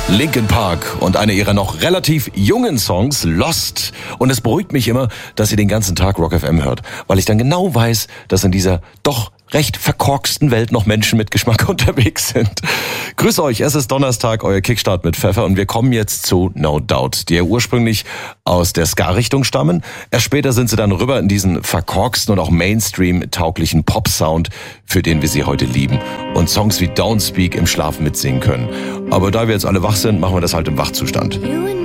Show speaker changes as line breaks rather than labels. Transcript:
Linkin Park und einer ihrer noch relativ jungen Songs, Lost. Und es beruhigt mich immer, dass ihr den ganzen Tag Rock FM hört, weil ich dann genau weiß, dass in dieser doch recht verkorksten Welt noch Menschen mit Geschmack unterwegs sind. Grüß euch, es ist Donnerstag, euer Kickstart mit Pfeffer und wir kommen jetzt zu No Doubt, die ja ursprünglich aus der Ska-Richtung stammen. Erst später sind sie dann rüber in diesen verkorksten und auch Mainstream-tauglichen Pop-Sound, für den wir sie heute lieben und Songs wie Don't Speak im Schlaf mitsingen können. Aber da wir jetzt alle wach sind, machen wir das halt im Wachzustand.